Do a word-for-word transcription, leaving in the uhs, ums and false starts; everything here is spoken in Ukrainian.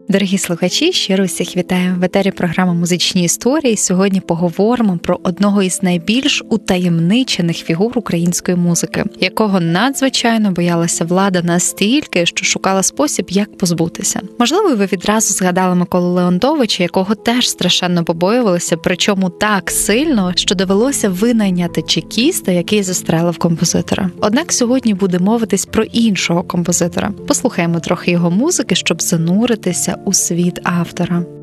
Дорогі слухачі, щиро всіх вітаю. В етері програма «Музичні історії». Сьогодні поговоримо про одного із найбільш утаємничених фігур української музики, якого надзвичайно боялася влада настільки, що шукала спосіб, як позбутися. Можливо, ви відразу згадали Миколу Леонтовича, якого теж страшенно побоювалися, причому так сильно, що довелося винайняти чекіста, який застрелив композитора. Однак сьогодні буде мовитись про іншого композитора. Послухаємо трохи його музики, щоб зануритися у світ автора.